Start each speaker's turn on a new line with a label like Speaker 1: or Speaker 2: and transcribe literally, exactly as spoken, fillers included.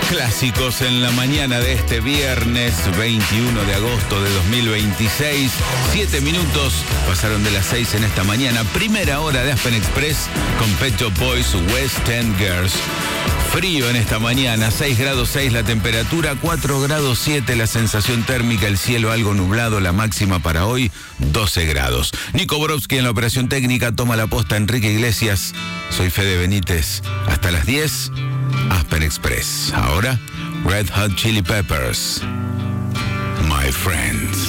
Speaker 1: Clásicos en la mañana de este viernes veintiuno de agosto de dos mil veintiséis. Siete minutos pasaron de las seis en esta mañana. Primera hora de Aspen Express con Pet Shop Boys, West End Girls. Frío en esta mañana, seis grados seis la temperatura, cuatro grados siete la sensación térmica, el cielo algo nublado, la máxima para hoy, doce grados. Nico Borowski en la operación técnica, toma la posta Enrique Iglesias. Soy Fede Benítez. Hasta las diez, Aspen Express. Ahora, Red Hot Chili Peppers, My Friends.